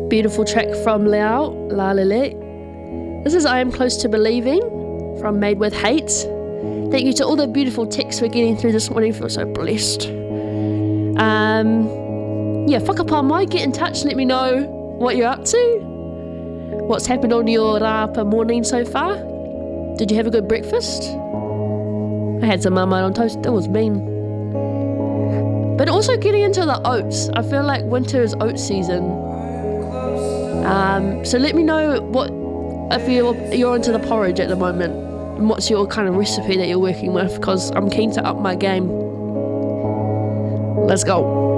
Beautiful track from Liao, La Lele. This is I Am Close to Believing from Made With Hate. Thank you to all the beautiful texts we're getting through this morning. I feel so blessed. Whakapā mai, get in touch, let me know what you're up to. What's happened on your rapa morning so far? Did you have a good breakfast? I had some marmite on toast, it was mean. But also getting into the oats. I feel like winter is oat season. So let me know if you're into the porridge at the moment, and what's your kind of recipe that you're working with, because I'm keen to up my game. Let's go.